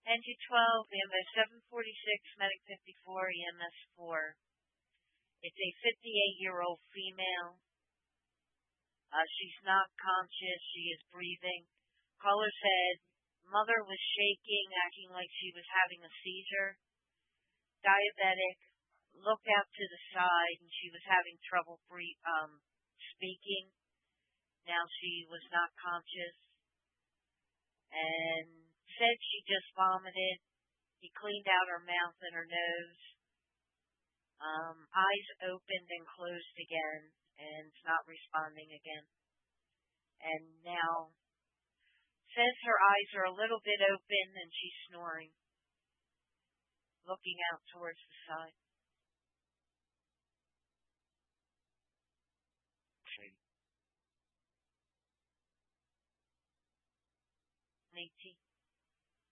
NG12, we have a 746, Medic 54, EMS 4. It's a 58-year-old female. She's not conscious. She is breathing. Caller said mother was shaking, acting like she was having a seizure. Diabetic. Looked out to the side, and she was having trouble speaking. Now she was not conscious. And said she just vomited. He cleaned out her mouth and her nose. Eyes opened and closed again, and it's not responding again. And now says her eyes are a little bit open and she's snoring, looking out towards the side.